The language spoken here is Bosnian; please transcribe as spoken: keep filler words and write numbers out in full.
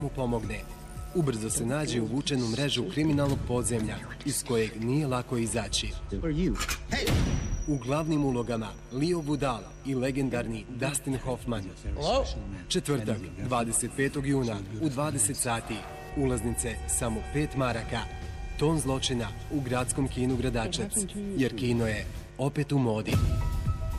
mu pomogne. Ubrzo se nađe uvučen u mrežu kriminalnog podzemlja iz kojeg nije lako izaći. U glavnim ulogama Leo Budala i legendarni Dustin Hoffman. Četvrtak, dvadeset petog juna u dvadeset sati. Ulaznice samo pet maraka. Ton zločina u gradskom kinu Gradačac, jer kino je opet u modi.